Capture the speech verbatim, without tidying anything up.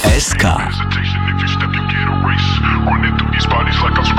S K. Hesitation if you step, you get erased. Running through these bodies like I'm